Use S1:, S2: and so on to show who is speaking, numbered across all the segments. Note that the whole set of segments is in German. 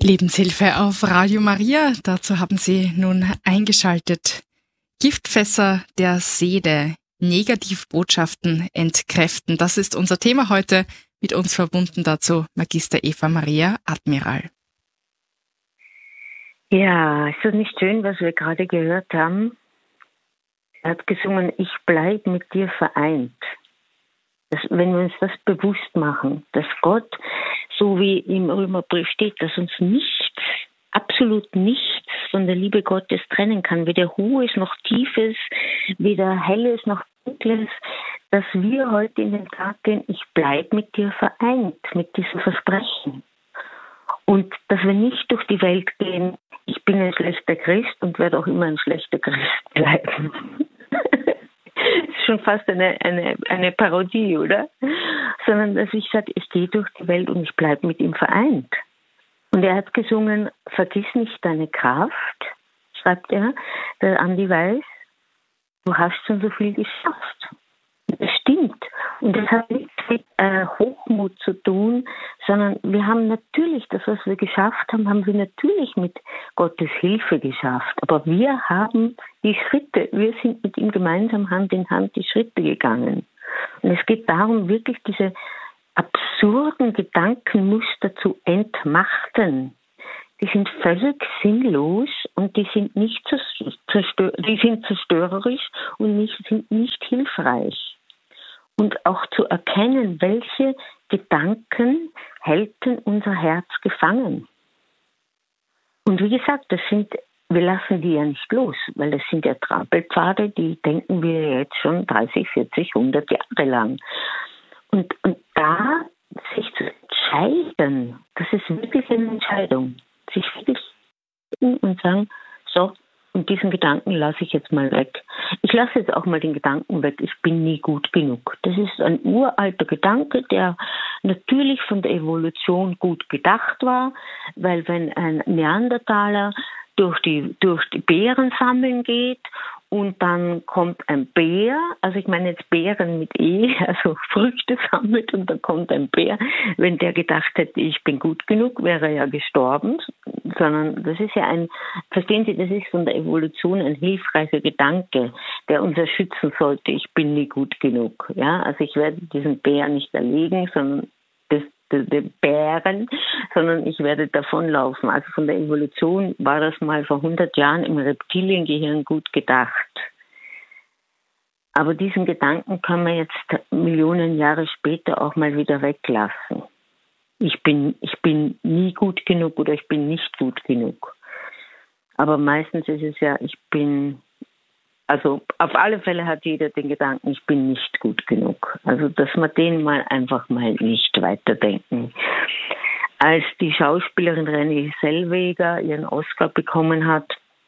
S1: Lebenshilfe auf Radio Maria. Dazu haben Sie nun eingeschaltet. Giftfässer der Seele, Negativbotschaften entkräften. Das ist unser Thema heute. Mit uns verbunden dazu Magister Eva Maria Admiral.
S2: Ja, ist das nicht schön, was wir gerade gehört haben? Er hat gesungen, ich bleib mit dir vereint. Wenn wir uns das bewusst machen, dass Gott, so wie im Römerbrief steht, dass uns nichts, absolut nichts von der Liebe Gottes trennen kann, weder Hohes noch Tiefes, weder Helles noch Dunkles, dass wir heute in den Tag gehen, ich bleib mit dir vereint, mit diesem Versprechen. Und dass wir nicht durch die Welt gehen, ich bin ein schlechter Christ und werde auch immer ein schlechter Christ bleiben. Das ist schon fast eine Parodie, oder? Sondern dass ich sage, ich gehe durch die Welt und ich bleibe mit ihm vereint. Und er hat gesungen, vergiss nicht deine Kraft, schreibt er, der Andi Weiß, du hast schon so viel geschafft. Das stimmt. Und das hat nichts mit Hochmut zu tun, sondern wir haben natürlich das, was wir geschafft haben, haben wir natürlich mit Gottes Hilfe geschafft. Aber wir haben die Schritte, wir sind mit ihm gemeinsam Hand in Hand die Schritte gegangen. Und es geht darum, wirklich diese absurden Gedankenmuster zu entmachten. Die sind völlig sinnlos und die sind nicht die sind zerstörerisch und sind nicht hilfreich. Und auch zu erkennen, welche Gedanken halten unser Herz gefangen. Und wie gesagt, wir lassen die ja nicht los, weil das sind ja Trampelpfade, die denken wir jetzt schon 30, 40, 100 Jahre lang. Und da sich zu entscheiden, das ist wirklich eine Entscheidung, sich wirklich und sagen, so, und diesen Gedanken lasse ich jetzt mal weg. Ich lasse jetzt auch mal den Gedanken weg, ich bin nie gut genug. Das ist ein uralter Gedanke, der natürlich von der Evolution gut gedacht war, weil wenn ein Neandertaler durch die Beeren sammeln geht und dann kommt ein Bär, also ich meine jetzt Beeren mit E, also Früchte sammelt und dann kommt ein Bär. Wenn der gedacht hätte, ich bin gut genug, wäre er ja gestorben, sondern das ist ja verstehen Sie, das ist von der Evolution ein hilfreicher Gedanke, der uns schützen sollte, ich bin nie gut genug. Ja, also ich werde diesen Bär nicht erlegen, sondern den Bären, sondern ich werde davonlaufen. Also von der Evolution war das mal vor 100 Jahren im Reptiliengehirn gut gedacht. Aber diesen Gedanken kann man jetzt Millionen Jahre später auch mal wieder weglassen. Ich bin nie gut genug oder ich bin nicht gut genug. Aber meistens ist es ja, also auf alle Fälle hat jeder den Gedanken, ich bin nicht gut genug. Also dass wir den einfach mal nicht weiterdenken. Als die Schauspielerin Renée Zellweger ihren Oscar bekommen hat,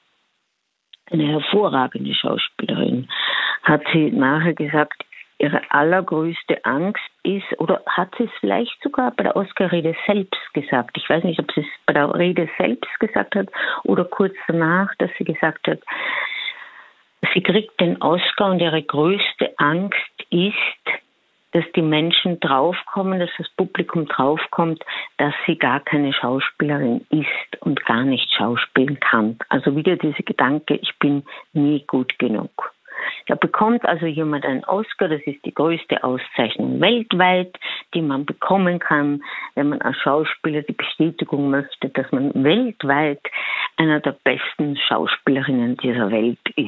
S2: eine hervorragende Schauspielerin, hat sie nachher gesagt, ihre allergrößte Angst ist, oder hat sie es vielleicht sogar bei der Oscar-Rede selbst gesagt, ich weiß nicht, ob sie es bei der Rede selbst gesagt hat oder kurz danach, dass sie gesagt hat, sie kriegt den Oscar und ihre größte Angst ist, dass die Menschen draufkommen, dass das Publikum draufkommt, dass sie gar keine Schauspielerin ist und gar nicht schauspielen kann. Also wieder dieser Gedanke, ich bin nie gut genug. Da bekommt also jemand einen Oscar, das ist die größte Auszeichnung weltweit, die man bekommen kann, wenn man als Schauspieler die Bestätigung möchte, dass man weltweit einer der besten Schauspielerinnen dieser Welt ist.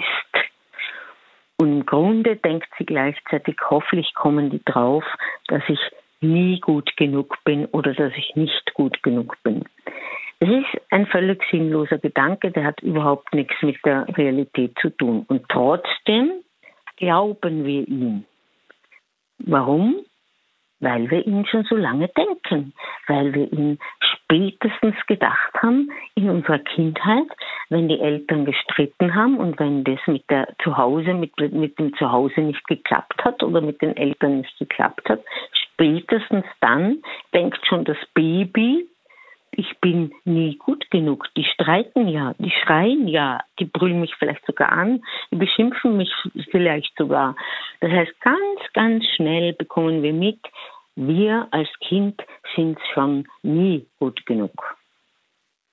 S2: Und im Grunde denkt sie gleichzeitig, hoffentlich kommen die drauf, dass ich nie gut genug bin oder dass ich nicht gut genug bin. Es ist ein völlig sinnloser Gedanke, der hat überhaupt nichts mit der Realität zu tun. Und trotzdem glauben wir ihm. Warum? Weil wir ihn schon so lange denken, weil wir ihn spätestens gedacht haben in unserer Kindheit, wenn die Eltern gestritten haben und wenn das mit dem Zuhause nicht geklappt hat oder mit den Eltern nicht geklappt hat, spätestens dann denkt schon das Baby, ich bin nie gut genug. Die streiten ja, die schreien ja, die brüllen mich vielleicht sogar an, die beschimpfen mich vielleicht sogar. Das heißt, ganz, ganz schnell bekommen wir mit, wir als Kind sind schon nie gut genug.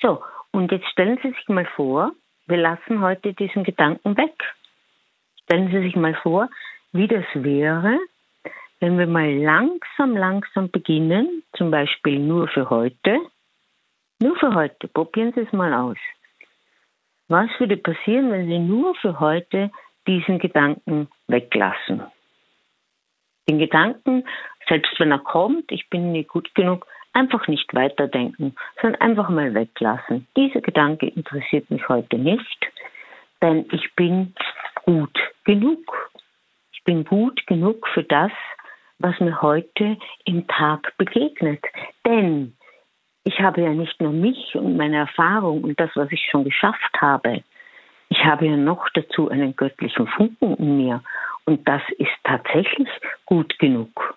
S2: So, und jetzt stellen Sie sich mal vor, wir lassen heute diesen Gedanken weg. Stellen Sie sich mal vor, wie das wäre, wenn wir mal langsam beginnen, zum Beispiel nur für heute, probieren Sie es mal aus. Was würde passieren, wenn Sie nur für heute diesen Gedanken weglassen? Den Gedanken, selbst wenn er kommt, ich bin nie gut genug, einfach nicht weiterdenken, sondern einfach mal weglassen. Dieser Gedanke interessiert mich heute nicht, denn ich bin gut genug. Ich bin gut genug für das, was mir heute im Tag begegnet. Denn ich habe ja nicht nur mich und meine Erfahrung und das, was ich schon geschafft habe. Ich habe ja noch dazu einen göttlichen Funken in mir. Und das ist tatsächlich gut genug.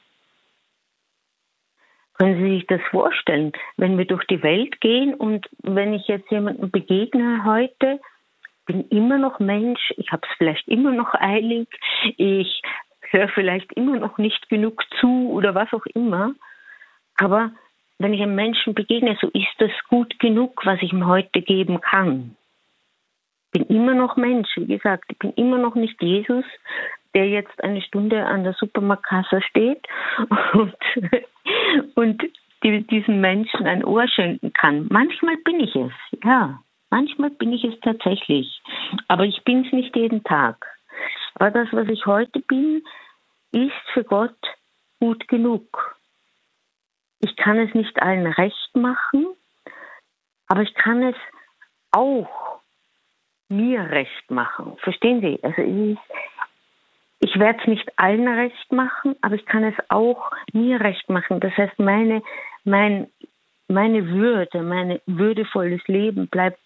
S2: Können Sie sich das vorstellen, wenn wir durch die Welt gehen und wenn ich jetzt jemandem begegne heute, bin immer noch Mensch, ich habe es vielleicht immer noch eilig, ich höre vielleicht immer noch nicht genug zu oder was auch immer, aber wenn ich einem Menschen begegne, so ist das gut genug, was ich ihm heute geben kann. Ich bin immer noch Mensch, wie gesagt, ich bin immer noch nicht Jesus, der jetzt eine Stunde an der Supermarktkasse steht und diesem Menschen ein Ohr schenken kann. Manchmal bin ich es, ja. Manchmal bin ich es tatsächlich. Aber ich bin es nicht jeden Tag. Aber das, was ich heute bin, ist für Gott gut genug. Ich kann es nicht allen recht machen, aber ich kann es auch mir recht machen. Verstehen Sie? Also ich werde es nicht allen recht machen, aber ich kann es auch mir recht machen. Das heißt, meine Würde, mein würdevolles Leben bleibt.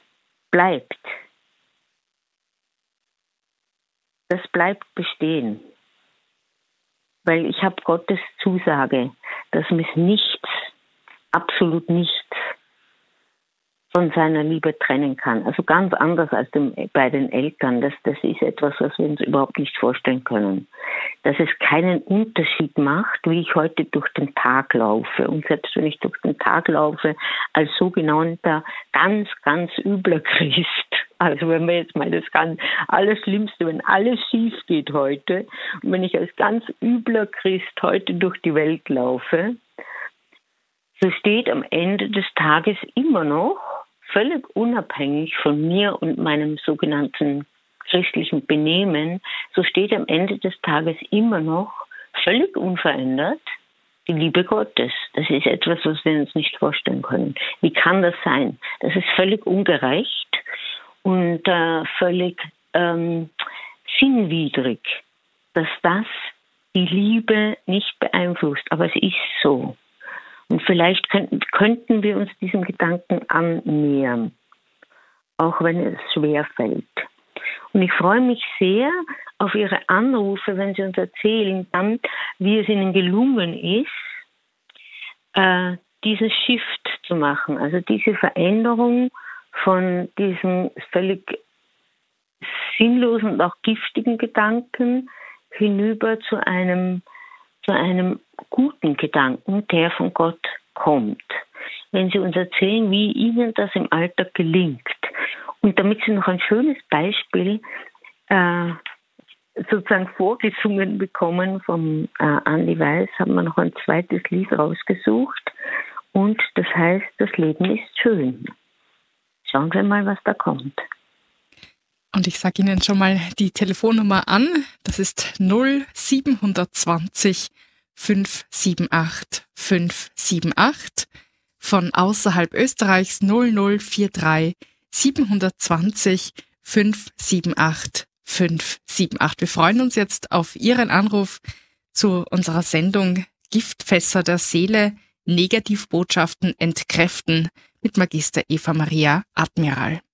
S2: Das bleibt bestehen. Weil ich habe Gottes Zusage, dass mich nichts, absolut nichts von seiner Liebe trennen kann. Also ganz anders als bei den Eltern. Das ist etwas, was wir uns überhaupt nicht vorstellen können. Dass es keinen Unterschied macht, wie ich heute durch den Tag laufe. Und selbst wenn ich durch den Tag laufe, als sogenannter ganz, ganz übler Christ, also wenn wir jetzt mal das ganz Allerschlimmste, wenn alles schief geht heute, und wenn ich als ganz übler Christ heute durch die Welt laufe, so steht am Ende des Tages immer noch, völlig unabhängig von mir und meinem sogenannten christlichen Benehmen, so steht am Ende des Tages immer noch völlig unverändert die Liebe Gottes. Das ist etwas, was wir uns nicht vorstellen können. Wie kann das sein? Das ist völlig ungerecht und völlig sinnwidrig, dass das die Liebe nicht beeinflusst. Aber es ist so. Und vielleicht könnten wir uns diesem Gedanken annähern, auch wenn es schwer fällt. Und ich freue mich sehr auf Ihre Anrufe, wenn Sie uns erzählen dann, wie es Ihnen gelungen ist, diesen Shift zu machen, also diese Veränderung von diesen völlig sinnlosen und auch giftigen Gedanken hinüber zu einem guten Gedanken, der von Gott kommt. Wenn Sie uns erzählen, wie Ihnen das im Alltag gelingt. Und damit Sie noch ein schönes Beispiel sozusagen vorgesungen bekommen vom Andi Weiß, haben wir noch ein zweites Lied rausgesucht. Und das heißt, das Leben ist schön. Schauen wir mal, was da kommt.
S1: Und ich sage Ihnen schon mal die Telefonnummer an. Das ist 0720 578 578. Von außerhalb Österreichs 0043 720 578 578. Wir freuen uns jetzt auf Ihren Anruf zu unserer Sendung Giftfässer der Seele, Negativbotschaften entkräften mit Magister Eva Maria Admiral.